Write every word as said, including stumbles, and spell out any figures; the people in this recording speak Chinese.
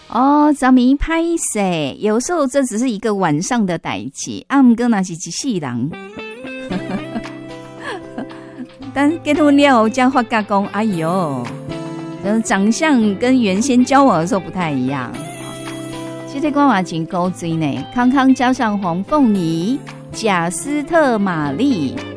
哦，咱们拍摄，有时候这只是一个晚上的代志，啊，毋过那是一世人。但结婚了后，才发觉讲，哎呦，长相跟原先交往的时候不太一样。其实歌嘛真古锥呢，康康加上黄凤仪、贾斯特玛丽、